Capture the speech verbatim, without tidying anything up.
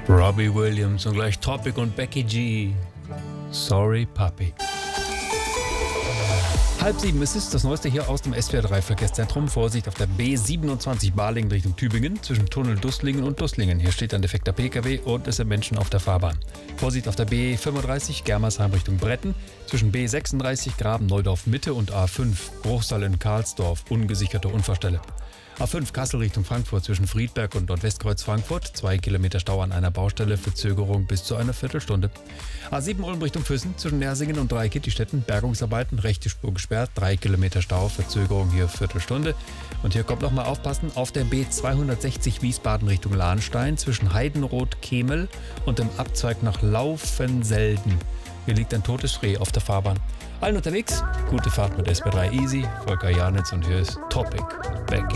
Robbie Williams und gleich Topic und Becky G. Sorry, Papi. Halb sieben ist es, das Neueste hier aus dem S V R drei Verkehrszentrum. Vorsicht auf der B siebenundzwanzig Balingen Richtung Tübingen zwischen Tunnel Dustlingen und Dustlingen. Hier steht ein defekter P K W und es sind Menschen auf der Fahrbahn. Vorsicht auf der B fünfunddreißig Germersheim Richtung Bretten zwischen B sechsunddreißig Graben Neudorf Mitte und A fünf Bruchsal in Karlsdorf. Ungesicherte Unfallstelle. A fünf Kassel Richtung Frankfurt zwischen Friedberg und Nordwestkreuz Frankfurt. Zwei Kilometer Stau an einer Baustelle, Verzögerung bis zu einer Viertelstunde. A sieben Ulm Richtung Füssen zwischen Nersingen und Dreikittistetten. Bergungsarbeiten, rechte Spur gesperrt. Drei Kilometer Stau, Verzögerung hier Viertelstunde. Und hier kommt nochmal aufpassen, auf der B zweihundertsechzig Wiesbaden Richtung Lahnstein zwischen Heidenroth-Kemel und dem Abzweig nach Lauffenselden. Hier liegt ein totes Reh auf der Fahrbahn. Allen unterwegs, gute Fahrt mit S B drei Easy, Volker Janitz und hier ist Topic, Becky.